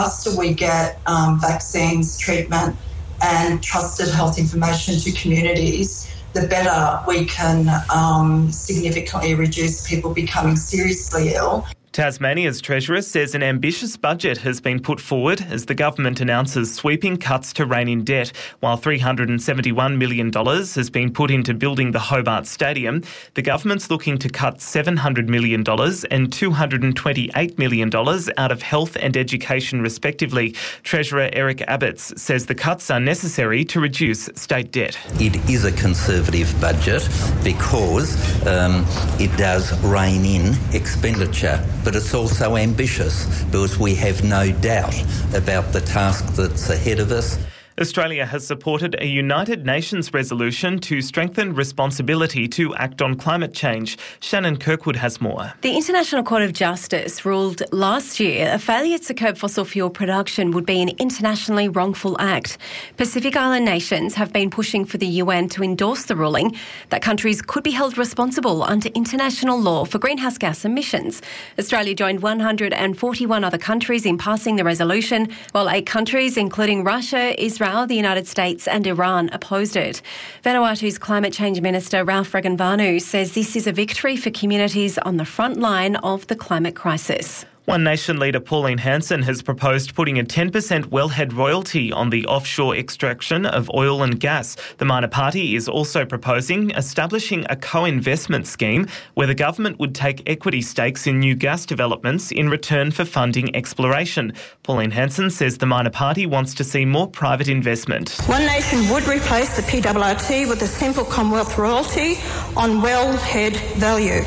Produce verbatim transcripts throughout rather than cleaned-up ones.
faster we get um, vaccines, treatment and trusted health information to communities, the better we can um, significantly reduce people becoming seriously ill. Tasmania's Treasurer says an ambitious budget has been put forward as the government announces sweeping cuts to rein in debt, while three hundred seventy-one million dollars has been put into building the Hobart Stadium. The government's looking to cut seven hundred million dollars and two hundred twenty-eight million dollars out of health and education respectively. Treasurer Eric Abbots says the cuts are necessary to reduce state debt. It is a conservative budget because um, it does rein in expenditure, but it's also ambitious because we have no doubt about the task that's ahead of us. Australia has supported a United Nations resolution to strengthen responsibility to act on climate change. Shannon Kirkwood has more. The International Court of Justice ruled last year a failure to curb fossil fuel production would be an internationally wrongful act. Pacific Island nations have been pushing for the U N to endorse the ruling that countries could be held responsible under international law for greenhouse gas emissions. Australia joined one hundred forty-one other countries in passing the resolution, while eight countries, including Russia, Israel, the United States and Iran, opposed it. Vanuatu's Climate Change Minister Ralph Regenvanu says this is a victory for communities on the front line of the climate crisis. One Nation leader Pauline Hanson has proposed putting a ten percent wellhead royalty on the offshore extraction of oil and gas. The minor party is also proposing establishing a co-investment scheme where the government would take equity stakes in new gas developments in return for funding exploration. Pauline Hanson says the minor party wants to see more private investment. One Nation would replace the P R R T with a simple Commonwealth royalty on wellhead value.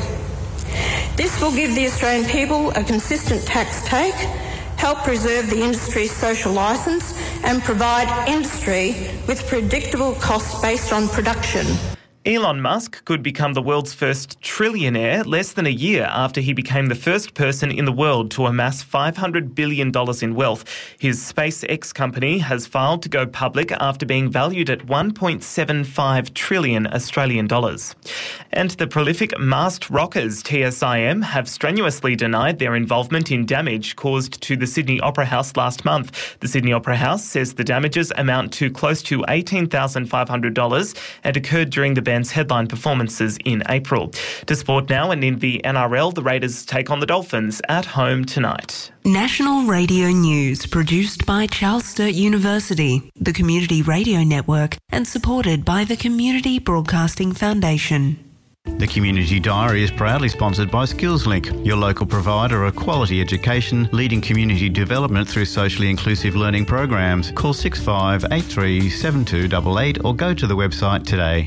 This will give the Australian people a consistent tax take, help preserve the industry's social licence and provide industry with predictable costs based on production. Elon Musk could become the world's first trillionaire less than a year after he became the first person in the world to amass five hundred billion dollars in wealth. His SpaceX company has filed to go public after being valued at one point seven five trillion Australian dollars. And the prolific masked rockers T S I M have strenuously denied their involvement in damage caused to the Sydney Opera House last month. The Sydney Opera House says the damages amount to close to eighteen thousand five hundred dollars and occurred during the band's headline performances in April. To sport now, and in the N R L, the Raiders take on the Dolphins at home tonight. National Radio News, produced by Charles Sturt University, the Community Radio Network, and supported by the Community Broadcasting Foundation. The Community Diary is proudly sponsored by SkillsLink, your local provider of quality education, leading community development through socially inclusive learning programs. Call six five eight three seven two eight eight or go to the website today.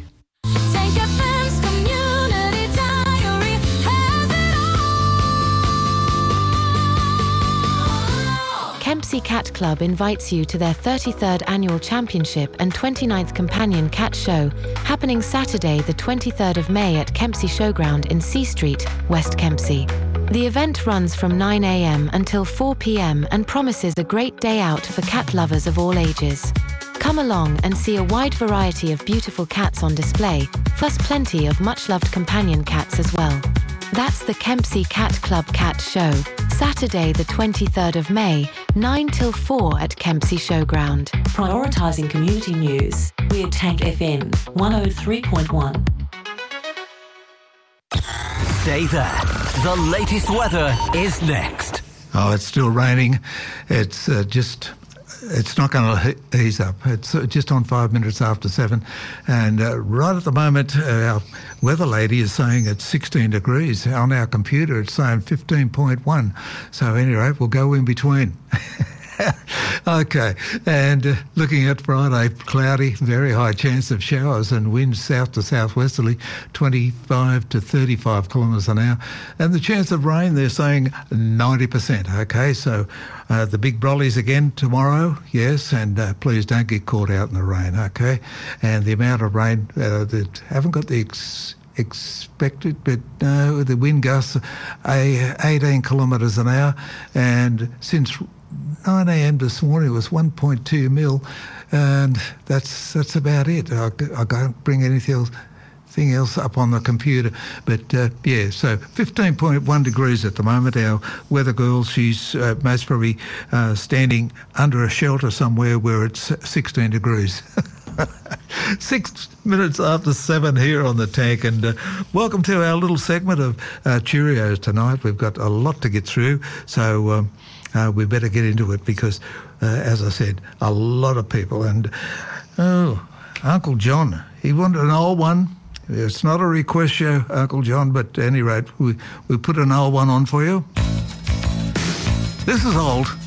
Kempsey Cat Club invites you to their thirty-third Annual Championship and twenty-ninth Companion Cat Show, happening Saturday the twenty-third of May at Kempsey Showground in C Street, West Kempsey. The event runs from nine a m until four p m and promises a great day out for cat lovers of all ages. Come along and see a wide variety of beautiful cats on display, plus plenty of much-loved companion cats as well. That's the Kempsey Cat Club Cat Show, Saturday the twenty-third of May, nine till four at Kempsey Showground. Prioritising community news, we're Tank F M one oh three point one. Stay there. The latest weather is next. Oh, it's still raining. It's uh, just... It's not going to ease up. It's just on five minutes after seven. And uh, right at the moment, uh, our weather lady is saying it's sixteen degrees. On our computer, it's saying fifteen point one. So anyway, we'll go in between. Okay, and uh, looking at Friday, cloudy, very high chance of showers and winds south to southwesterly, twenty-five to thirty-five kilometres an hour. And the chance of rain, they're saying ninety percent. Okay, so uh, the big brollies again tomorrow, yes, and uh, please don't get caught out in the rain, okay? And the amount of rain, uh, that haven't got the... Ex- expected, but no, the wind gusts a eighteen kilometres an hour, and since nine a m this morning it was one point two mil, and that's that's about it. I, I can't bring anything else, anything else up on the computer. But uh, yeah, so fifteen point one degrees at the moment. Our weather girl, she's uh, most probably uh, standing under a shelter somewhere where it's sixteen degrees. Six minutes after seven here on the Tank, and uh, welcome to our little segment of uh, Cheerios tonight. We've got a lot to get through, so um, uh, we better get into it because, uh, as I said, a lot of people. And, oh, Uncle John, he wanted an old one. It's not a request show, Uncle John, but at any rate, we, we put an old one on for you. This is old.